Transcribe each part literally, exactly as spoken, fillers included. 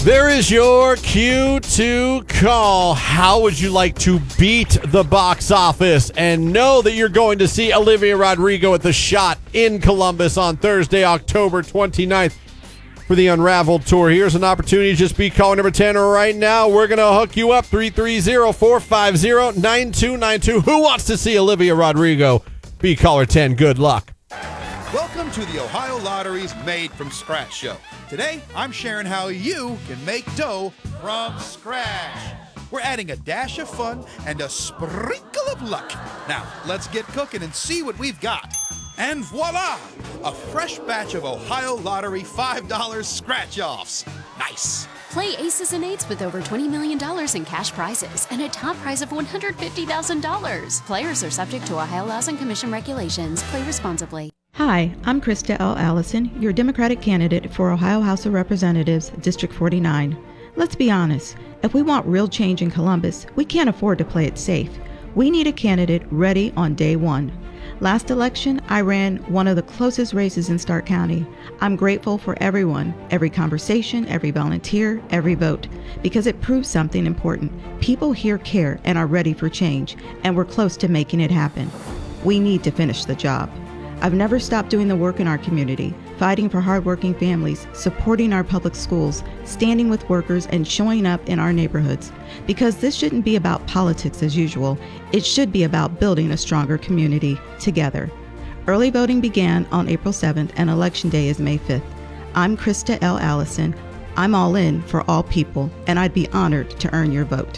There is your Q two call. How would you like to beat the box office and know that you're going to see Olivia Rodrigo at The Shot in Columbus on Thursday, October twenty-ninth for the Unraveled Tour? Here's an opportunity to just be caller number ten right now. We're going to hook you up, three three zero, four five zero, nine two nine two. Who wants to see Olivia Rodrigo? Be caller ten. Good luck. Welcome to the Ohio Lottery's Made from Scratch show. Today, I'm sharing how you can make dough from scratch. We're adding a dash of fun and a sprinkle of luck. Now, let's get cooking and see what we've got. And voila! A fresh batch of Ohio Lottery five dollar scratch-offs. Nice! Play aces and eights with over twenty million dollars in cash prizes and a top prize of one hundred fifty thousand dollars. Players are subject to Ohio laws and commission regulations. Play responsibly. Hi, I'm Krista L. Allison, your Democratic candidate for Ohio House of Representatives, District forty-nine. Let's be honest, if we want real change in Columbus, we can't afford to play it safe. We need a candidate ready on day one. Last election, I ran one of the closest races in Stark County. I'm grateful for everyone, every conversation, every volunteer, every vote, because it proves something important. People here care and are ready for change, and we're close to making it happen. We need to finish the job. I've never stopped doing the work in our community, fighting for hardworking families, supporting our public schools, standing with workers, and showing up in our neighborhoods. Because this shouldn't be about politics as usual. It should be about building a stronger community together. Early voting began on April seventh, and Election Day is May fifth. I'm Krista L. Allison. I'm all in for all people, and I'd be honored to earn your vote.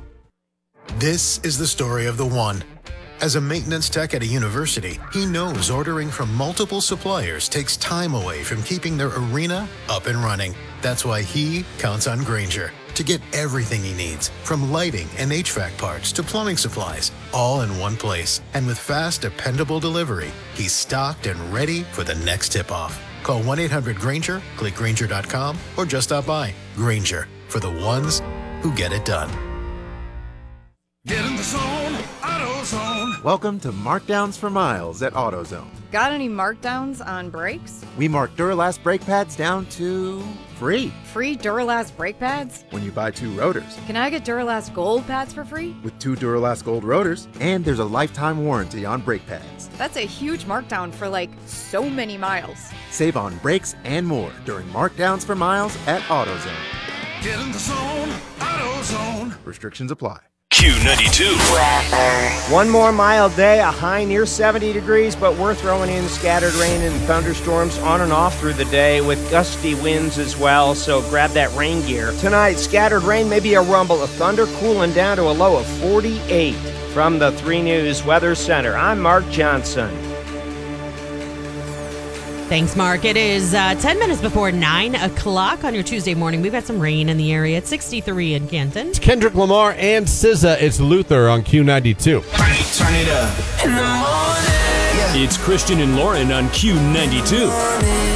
This is the story of the one. As a maintenance tech at a university, he knows ordering from multiple suppliers takes time away from keeping their arena up and running. That's why he counts on Grainger to get everything he needs, from lighting and H V A C parts to plumbing supplies, all in one place. And with fast, dependable delivery, he's stocked and ready for the next tip-off. Call one eight hundred Grainger, click Grainger dot com, or just stop by. Grainger, for the ones who get it done. Get in the zone, AutoZone. Welcome to Markdowns for Miles at AutoZone. Got any markdowns on brakes? We mark Duralast brake pads down to free. Free Duralast brake pads? When you buy two rotors. Can I get Duralast Gold pads for free? With two Duralast Gold rotors, and there's a lifetime warranty on brake pads. That's a huge markdown for like so many miles. Save on brakes and more during Markdowns for Miles at AutoZone. Get in the zone, AutoZone. Restrictions apply. Q ninety-two. One more mild day, a high near seventy degrees, but we're throwing in scattered rain and thunderstorms on and off through the day with gusty winds as well, so grab that rain gear. Tonight, scattered rain, maybe a rumble of thunder, cooling down to a low of forty-eight. From the three News Weather Center, I'm Mark Johnson. Thanks, Mark. It is uh, ten minutes before nine o'clock on your Tuesday morning. We've got some rain in the area. It's sixty-three in Canton. It's Kendrick Lamar and S Z A. It's Luther on Q ninety-two. Turn it up. In the morning. Yeah. It's Christian and Lauren on Q ninety-two.